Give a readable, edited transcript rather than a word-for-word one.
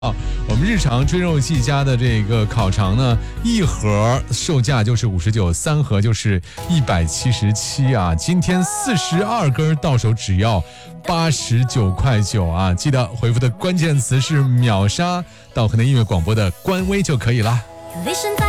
我们日常吹肉季家的这个烤肠呢，一盒售价就是59，三盒就是177啊。今天42根到手只要89.9块啊！记得回复的关键词是秒杀到河南音乐广播的官微就可以了。